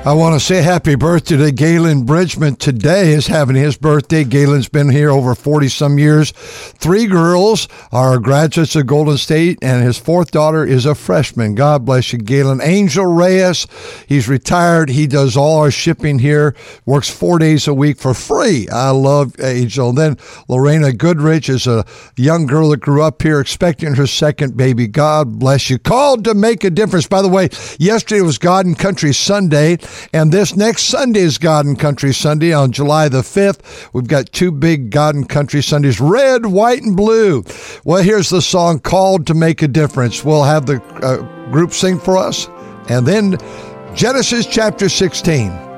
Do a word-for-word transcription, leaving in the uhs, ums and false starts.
I want to say happy birthday to Galen Bridgman. Today is having his birthday. Galen's been here over forty some years. Three girls are graduates of Golden State, and his fourth daughter is a freshman. God bless you, Galen. Angel Reyes, he's retired. He does all our shipping here, works four days a week for free. I love Angel. And then Lorena Goodrich is a young girl that grew up here expecting her second baby. God bless you. Called to make a difference. By the way, yesterday was God and Country Sunday. And this next Sunday is God and Country Sunday on July the fifth. We've got two big God and Country Sundays, red, white, and blue. Well, here's the song, Called to Make a Difference. We'll have the uh, group sing for us. And then Genesis chapter sixteen.